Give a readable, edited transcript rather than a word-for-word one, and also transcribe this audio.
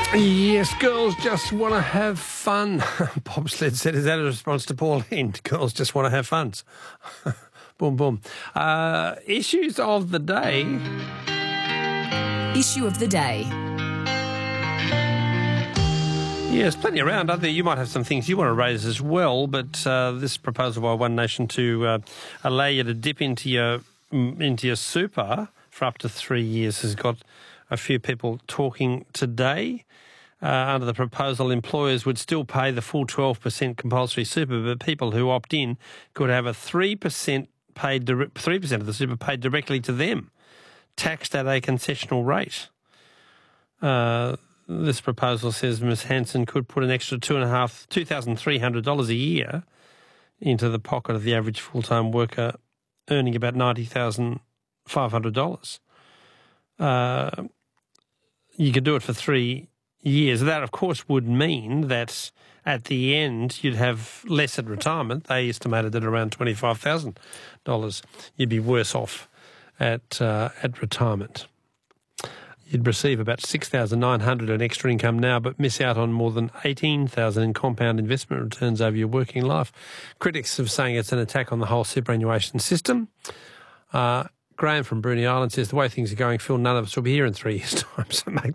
Yes, girls just want to have fun. Bobsled said, is that a response to Pauline? Girls just want to have fun. Boom, boom. Issues of the day. Issue of the day. Yes, plenty around, aren't there? You might have some things you want to raise as well, but this proposal by One Nation to allow you to dip into your super for up to 3 years has got a few people talking today. Under the proposal, employers would still pay the full 12% compulsory super, but people who opt in could have a 3% paid 3% of the super paid directly to them, taxed at a concessional rate. This proposal says Ms Hanson could put an extra $2,300 a year into the pocket of the average full-time worker earning about $90,500. You could do it for 3 years. That, of course, would mean that at the end you'd have less at retirement. They estimated at around $25,000. You'd be worse off at retirement. You'd receive about $6,900 in extra income now, but miss out on more than $18,000 in compound investment returns over your working life. Critics are saying it's an attack on the whole superannuation system. Graham from Bruny Island says, the way things are going, Phil, none of us will be here in 3 years' time, so make